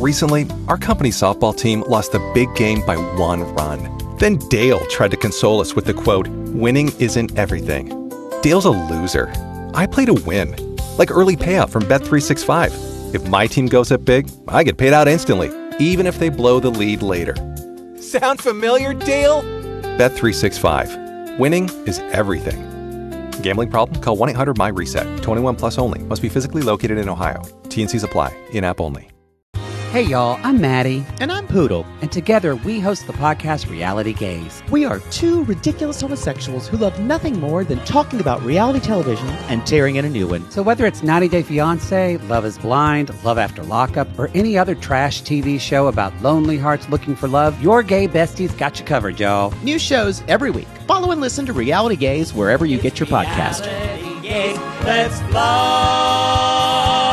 Recently, our company softball team lost a big game by 1 run. Then Dale tried to console us with the quote, "Winning isn't everything." Dale's a loser. I play to win. Like early payout from Bet365. If my team goes up big, I get paid out instantly, even if they blow the lead later. Sound familiar, Dale? Bet365. Winning is everything. Gambling problem? Call 1-800-MY-RESET. 21 plus only. Must be physically located in Ohio. T&Cs apply. In-app only. Hey y'all, I'm Maddie. And I'm Poodle. And together we host the podcast Reality Gaze. We are two ridiculous homosexuals who love nothing more than talking about reality television and tearing in a new one. So whether it's 90 Day Fiancé, Love is Blind, Love After Lockup, or any other trash TV show about lonely hearts looking for love, your gay besties got you covered, y'all. New shows every week. Follow and listen to Reality Gaze wherever you get your podcast. Gaze. Let's love.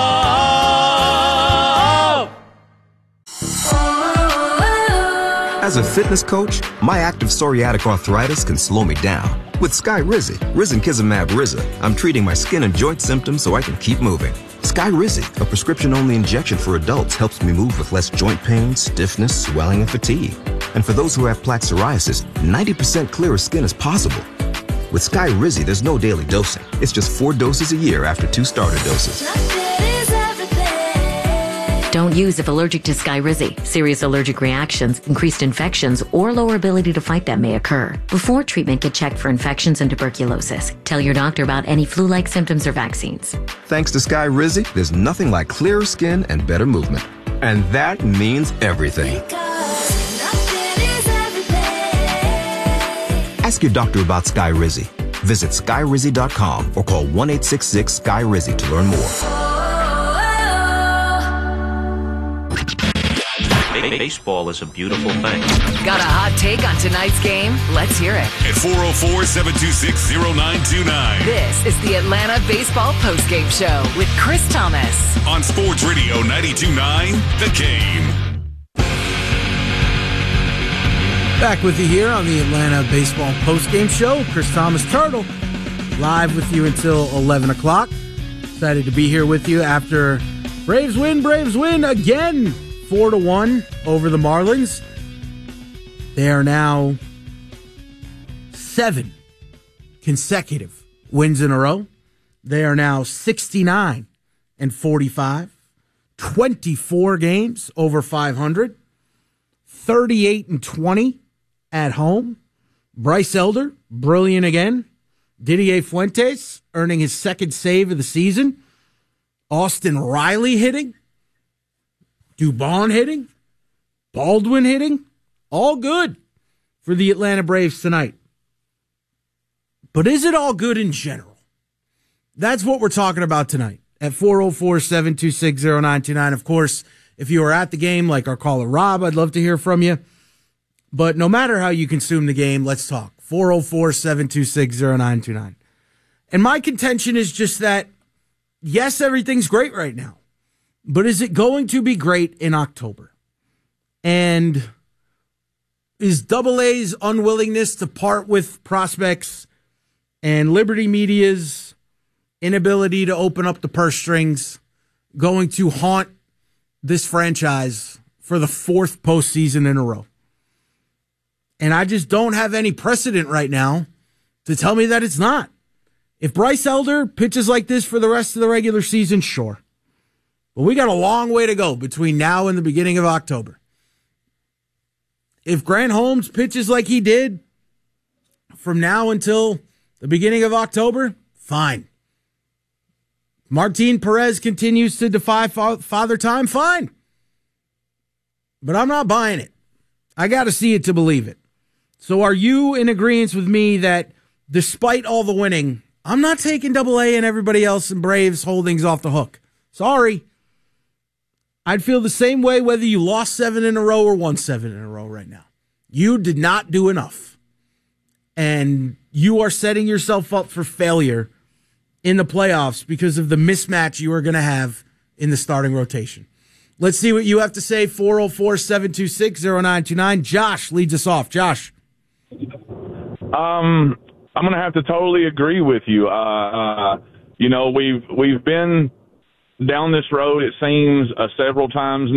As a fitness coach, my active psoriatic arthritis can slow me down. With Skyrizi, Risankizumab Riza, I'm treating my skin and joint symptoms so I can keep moving. Skyrizi, a prescription-only injection for adults, helps me move with less joint pain, stiffness, swelling, and fatigue. And for those who have plaque psoriasis, 90% clearer skin is possible. With Skyrizi, there's no daily dosing. It's just 4 doses a year after 2 starter doses. Don't use if allergic to Skyrizi. Serious allergic reactions, increased infections, or lower ability to fight them may occur. Before treatment, get checked for infections and tuberculosis. Tell your doctor about any flu-like symptoms or vaccines. Thanks to Skyrizi, there's nothing like clearer skin and better movement. And that means everything. Ask your doctor about Skyrizi. Visit Skyrizi.com or call 1-866-SKY-RIZZI to learn more. Baseball is a beautiful thing. Got a hot take on tonight's game? Let's hear it. At 404-726-0929. This is the Atlanta Baseball Postgame Show with Chris Thomas. On Sports Radio 92.9, The Game. Back with you here on the Atlanta Baseball Postgame Show. Chris Thomas Turtle, live with you until 11 o'clock. Excited to be here with you after Braves win again. 4-1 over the Marlins. They are now 7 consecutive wins in a row. They are now 69-45, 24 games over 500, 38-20 at home. Bryce Elder, brilliant again. Didier Fuentes earning his 2nd save of the season. Austin Riley hitting. Dubon hitting, Baldwin hitting, all good for the Atlanta Braves tonight. But is it all good in general? That's what we're talking about tonight at 404-726-0929. Of course, if you were at the game, like our caller Rob, I'd love to hear from you. But no matter how you consume the game, let's talk. 404-726-0929. And my contention is just that, yes, everything's great right now. But is it going to be great in October? And is AA's unwillingness to part with prospects and Liberty Media's inability to open up the purse strings going to haunt this franchise for the 4th postseason in a row? And I just don't have any precedent right now to tell me that it's not. If Bryce Elder pitches like this for the rest of the regular season, sure. But we got a long way to go between now and the beginning of October. If Grant Holmes pitches like he did from now until the beginning of October, fine. Martin Perez continues to defy father time, fine. But I'm not buying it. I got to see it to believe it. So are you in agreement with me that despite all the winning, I'm not taking AA and everybody else in Braves holdings off the hook? Sorry. I'd feel the same way whether you lost 7 in a row or won 7 in a row right now. You did not do enough. And you are setting yourself up for failure in the playoffs because of the mismatch you are going to have in the starting rotation. Let's see what you have to say. 404-726-0929. Josh leads us off. Josh. I'm going to have to totally agree with you. We've been down this road, it seems, several times